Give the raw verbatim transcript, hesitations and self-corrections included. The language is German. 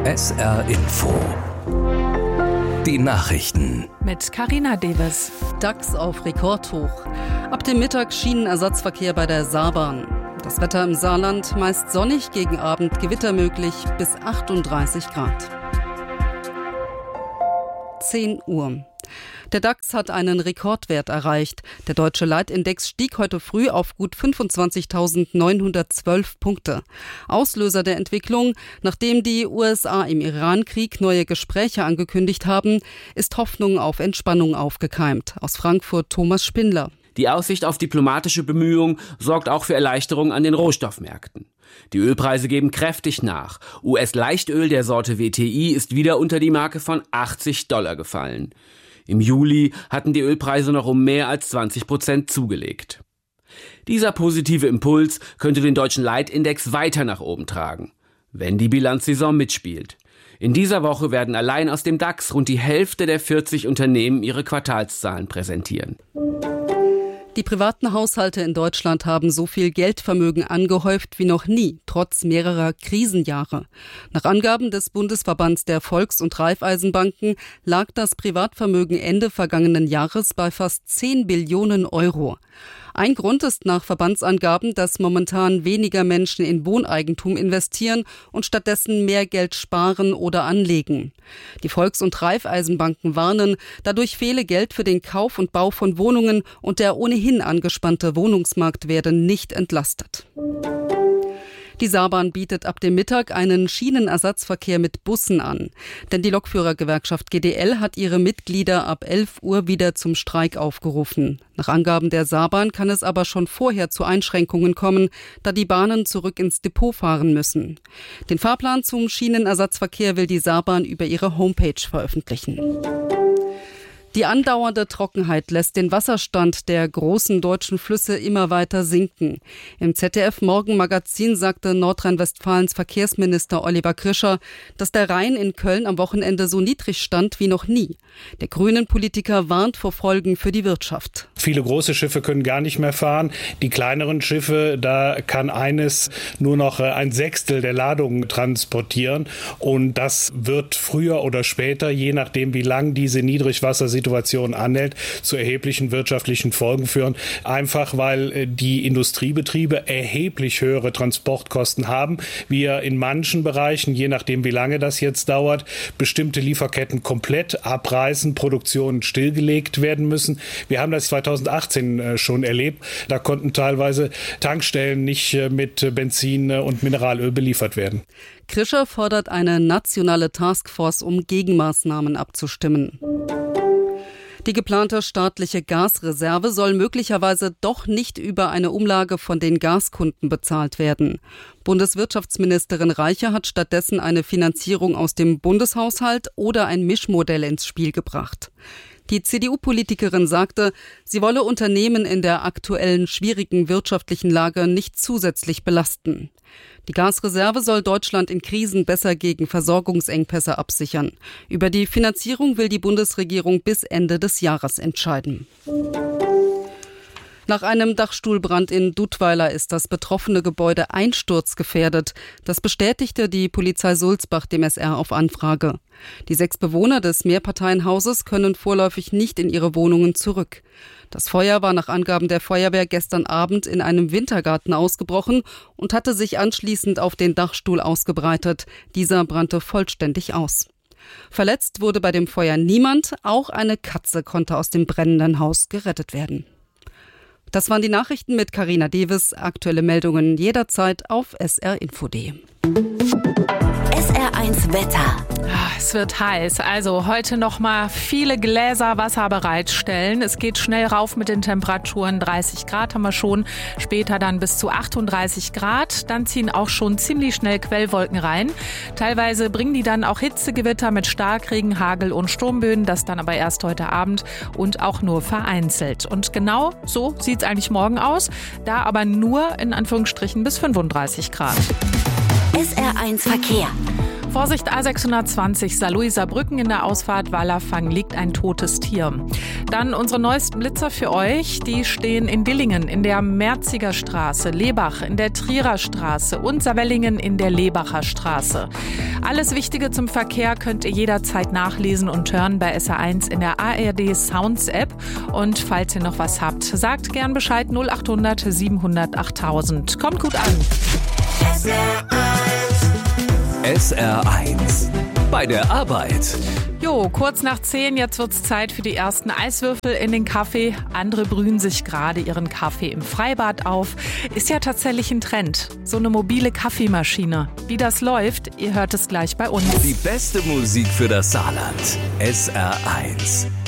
S R Info. Die Nachrichten. Mit Carina Deves. DAX auf Rekordhoch. Ab dem Mittag Schienenersatzverkehr bei der Saarbahn. Das Wetter im Saarland meist sonnig, gegen Abend Gewitter möglich bis achtunddreißig Grad. zehn Uhr. Der DAX hat einen Rekordwert erreicht. Der deutsche Leitindex stieg heute früh auf gut fünfundzwanzigtausendneunhundertzwölf Punkte. Auslöser der Entwicklung, nachdem die U S A im Iran-Krieg neue Gespräche angekündigt haben, ist Hoffnung auf Entspannung aufgekeimt. Aus Frankfurt Thomas Spindler. Die Aussicht auf diplomatische Bemühungen sorgt auch für Erleichterung an den Rohstoffmärkten. Die Ölpreise geben kräftig nach. U S-Leichtöl der Sorte W T I ist wieder unter die Marke von achtzig Dollar gefallen. Im Juli hatten die Ölpreise noch um mehr als zwanzig Prozent zugelegt. Dieser positive Impuls könnte den deutschen Leitindex weiter nach oben tragen, wenn die Bilanzsaison mitspielt. In dieser Woche werden allein aus dem DAX rund die Hälfte der vierzig Unternehmen ihre Quartalszahlen präsentieren. Die privaten Haushalte in Deutschland haben so viel Geldvermögen angehäuft wie noch nie, trotz mehrerer Krisenjahre. Nach Angaben des Bundesverbands der Volks- und Raiffeisenbanken lag das Privatvermögen Ende vergangenen Jahres bei fast zehn Billionen Euro. Ein Grund ist nach Verbandsangaben, dass momentan weniger Menschen in Wohneigentum investieren und stattdessen mehr Geld sparen oder anlegen. Die Volks- und Raiffeisenbanken warnen, dadurch fehle Geld für den Kauf und Bau von Wohnungen und der ohnehin angespannte Wohnungsmarkt werde nicht entlastet. Die Saarbahn bietet ab dem Mittag einen Schienenersatzverkehr mit Bussen an. Denn die Lokführergewerkschaft G D L hat ihre Mitglieder ab elf Uhr wieder zum Streik aufgerufen. Nach Angaben der Saarbahn kann es aber schon vorher zu Einschränkungen kommen, da die Bahnen zurück ins Depot fahren müssen. Den Fahrplan zum Schienenersatzverkehr will die Saarbahn über ihre Homepage veröffentlichen. Die andauernde Trockenheit lässt den Wasserstand der großen deutschen Flüsse immer weiter sinken. Im Z D F-Morgenmagazin sagte Nordrhein-Westfalens Verkehrsminister Oliver Krischer, dass der Rhein in Köln am Wochenende so niedrig stand wie noch nie. Der Grünen-Politiker warnt vor Folgen für die Wirtschaft. Viele große Schiffe können gar nicht mehr fahren. Die kleineren Schiffe, da kann eines nur noch ein Sechstel der Ladung transportieren. Und das wird früher oder später, je nachdem wie lang diese Niedrigwassersituation Situation anhält, zu erheblichen wirtschaftlichen Folgen führen. Einfach weil die Industriebetriebe erheblich höhere Transportkosten haben. Wir in manchen Bereichen, je nachdem wie lange das jetzt dauert, bestimmte Lieferketten komplett abreißen, Produktionen stillgelegt werden müssen. Wir haben das zweitausendachtzehn schon erlebt. Da konnten teilweise Tankstellen nicht mit Benzin und Mineralöl beliefert werden. Krischer fordert eine nationale Taskforce, um Gegenmaßnahmen abzustimmen. Die geplante staatliche Gasreserve soll möglicherweise doch nicht über eine Umlage von den Gaskunden bezahlt werden. Bundeswirtschaftsministerin Reiche hat stattdessen eine Finanzierung aus dem Bundeshaushalt oder ein Mischmodell ins Spiel gebracht. Die C D U-Politikerin sagte, sie wolle Unternehmen in der aktuellen schwierigen wirtschaftlichen Lage nicht zusätzlich belasten. Die Gasreserve soll Deutschland in Krisen besser gegen Versorgungsengpässe absichern. Über die Finanzierung will die Bundesregierung bis Ende des Jahres entscheiden. Nach einem Dachstuhlbrand in Dudweiler ist das betroffene Gebäude einsturzgefährdet. Das bestätigte die Polizei Sulzbach dem S R auf Anfrage. Die sechs Bewohner des Mehrparteienhauses können vorläufig nicht in ihre Wohnungen zurück. Das Feuer war nach Angaben der Feuerwehr gestern Abend in einem Wintergarten ausgebrochen und hatte sich anschließend auf den Dachstuhl ausgebreitet. Dieser brannte vollständig aus. Verletzt wurde bei dem Feuer niemand. Auch eine Katze konnte aus dem brennenden Haus gerettet werden. Das waren die Nachrichten mit Carina Deves. Aktuelle Meldungen jederzeit auf S R Info punkt de. S R eins Wetter. Es wird heiß, also heute noch mal viele Gläser Wasser bereitstellen. Es geht schnell rauf mit den Temperaturen. dreißig Grad haben wir schon, später dann bis zu achtunddreißig Grad. Dann ziehen auch schon ziemlich schnell Quellwolken rein. Teilweise bringen die dann auch Hitzegewitter mit Starkregen, Hagel und Sturmböen. Das dann aber erst heute Abend und auch nur vereinzelt. Und genau so sieht es eigentlich morgen aus. Da aber nur in Anführungsstrichen bis fünfunddreißig Grad. S R eins Verkehr. Vorsicht A sechshundertzwanzig, Saarlouis Saarbrücken in der Ausfahrt Wallerfang liegt ein totes Tier. Dann unsere neuesten Blitzer für euch, die stehen in Dillingen, in der Merziger Straße, Lebach, in der Trierer Straße und Saarwellingen in der Lebacher Straße. Alles Wichtige zum Verkehr könnt ihr jederzeit nachlesen und hören bei S R eins in der A R D Sounds App. Und falls ihr noch was habt, sagt gern Bescheid null acht hundert siebenhundert achttausend. Kommt gut an. S R eins. S R eins. Bei der Arbeit. Jo, kurz nach zehn, jetzt wird's Zeit für die ersten Eiswürfel in den Kaffee. Andere brühen sich gerade ihren Kaffee im Freibad auf. Ist ja tatsächlich ein Trend. So eine mobile Kaffeemaschine. Wie das läuft, ihr hört es gleich bei uns. Die beste Musik für das Saarland. S R eins.